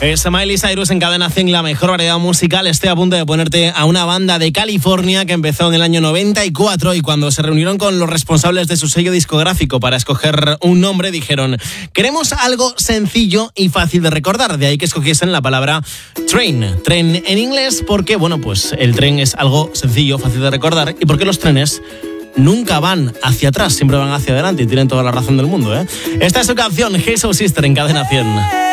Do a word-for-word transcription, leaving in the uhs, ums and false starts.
Es Miley Cyrus en Cadena cien, la mejor variedad musical. Estoy a punto de ponerte a una banda de California que empezó en el año noventa y cuatro y cuando se reunieron con los responsables de su sello discográfico para escoger un nombre, dijeron: queremos algo sencillo y fácil de recordar. De ahí que escogiesen la palabra train. Tren en inglés porque, bueno, pues el tren es algo sencillo, fácil de recordar, y porque los trenes nunca van hacia atrás, siempre van hacia adelante y tienen toda la razón del mundo, ¿eh? Esta es su canción, Hey Soul Sister, en Cadena cien.